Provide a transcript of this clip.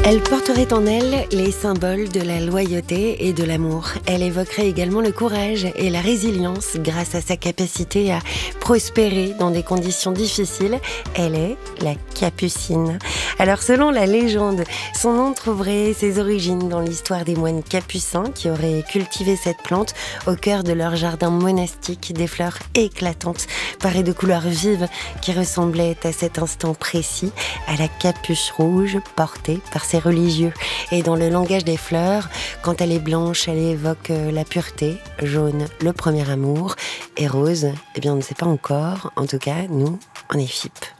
Elle porterait en elle les symboles de la loyauté et de l'amour. Elle évoquerait également le courage et la résilience grâce à sa capacité à prospérer dans des conditions difficiles. Elle est la Capucine. Alors selon la légende, son nom trouverait ses origines dans l'histoire des moines capucins qui auraient cultivé cette plante au cœur de leur jardin monastique, des fleurs éclatantes, parées de couleurs vives qui ressemblaient à cet instant précis à la capuche rouge portée par ces religieux. Et dans le langage des fleurs, quand elle est blanche, elle évoque la pureté, jaune, le premier amour, et rose, eh bien on ne sait pas encore, en tout cas nous, on est FIP.